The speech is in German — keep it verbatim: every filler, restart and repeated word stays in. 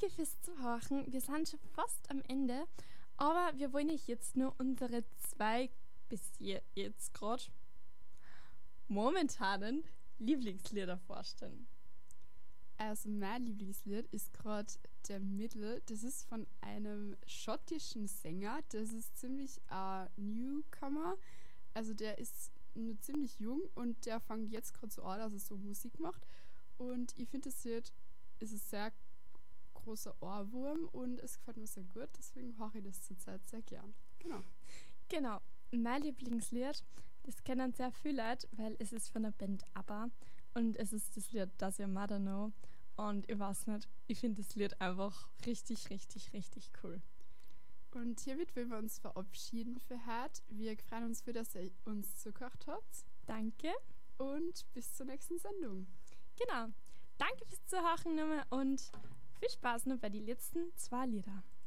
danke fürs Zuhören. Wir sind schon fast am Ende, aber wir wollen euch jetzt nur unsere zwei bis jetzt gerade momentanen Lieblingslieder vorstellen. Also mein Lieblingslied ist gerade der Middle. Das ist von einem schottischen Sänger. Das ist ziemlich ein Newcomer. Also der ist nur ziemlich jung und der fängt jetzt gerade so an, dass er so Musik macht. Und ich finde das Lied ist ein sehr großer Ohrwurm und es gefällt mir sehr gut. Deswegen höre ich das zurzeit sehr gern. Genau. Genau. Mein Lieblingslied, das kennen sehr viele Leute, weil es ist von der Band ABBA und es ist das Lied Does Your Mother Know? Und ich weiß nicht, ich finde das Lied einfach richtig, richtig, richtig cool. Und hiermit wollen wir uns verabschieden für heute. Wir freuen uns für, dass ihr uns zugehört habt. Danke. Und bis zur nächsten Sendung. Genau. Danke fürs Zuhören nochmal und viel Spaß noch bei den letzten zwei Lieder.